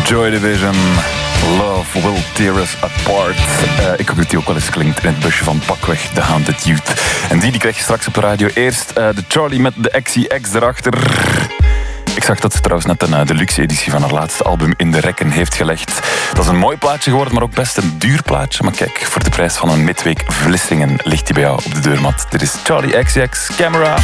Joy Division, Love Will Tear Us Apart. Ik hoop dat die ook wel eens klinkt in het busje van pakweg The Haunted Youth. En die krijg je straks op de radio. Eerst de Charlie met de XCX erachter. Ik zag dat ze trouwens net een deluxe editie van haar laatste album in de rekken heeft gelegd. Dat is een mooi plaatje geworden, maar ook best een duur plaatje. Maar kijk, voor de prijs van een midweek Vlissingen ligt hij bij jou op de deurmat. Dit is Charlie XCX Camera.